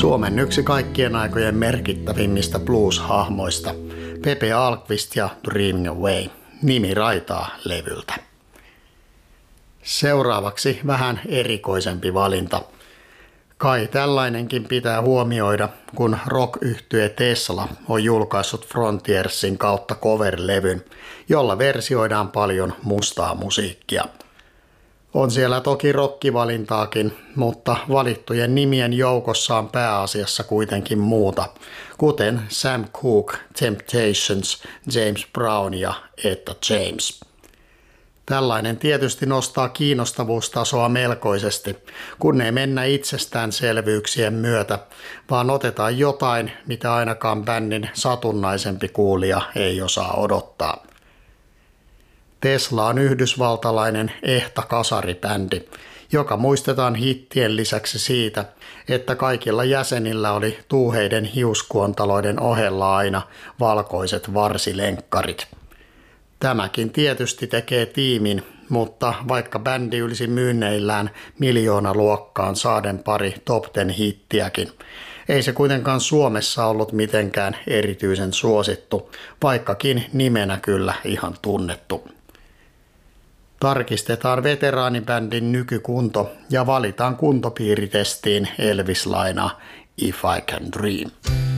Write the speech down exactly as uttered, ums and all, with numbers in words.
Suomen yksi kaikkien aikojen merkittävimmistä blues-hahmoista, Pepe Ahlqvist ja Dreaming Away, nimi raitaa levyltä. Seuraavaksi vähän erikoisempi valinta. Kai tällainenkin pitää huomioida, kun rock-yhtye Tesla on julkaissut Frontiersin kautta cover-levyn, jolla versioidaan paljon mustaa musiikkia. On siellä toki rockivalintaakin, mutta valittujen nimien joukossa on pääasiassa kuitenkin muuta, kuten Sam Cooke, Temptations, James Brown ja Etta James. Tällainen tietysti nostaa kiinnostavuustasoa melkoisesti, kun ei mennä itsestäänselvyyksien myötä, vaan otetaan jotain, mitä ainakaan bändin satunnaisempi kuulija ei osaa odottaa. Tesla on yhdysvaltalainen ehta kasaribändi, joka muistetaan hittien lisäksi siitä, että kaikilla jäsenillä oli tuuheiden hiuskuontaloiden ohella aina valkoiset varsilenkkarit. Tämäkin tietysti tekee tiimin, mutta vaikka bändi ylsi myynneillään miljoonaluokkaan saaden pari top ten hittiäkin, ei se kuitenkaan Suomessa ollut mitenkään erityisen suosittu, vaikkakin nimenä kyllä ihan tunnettu. Tarkistetaan veteraanibändin nykykunto ja valitaan kuntopiiritestiin Elvis-lainaa If I Can Dream.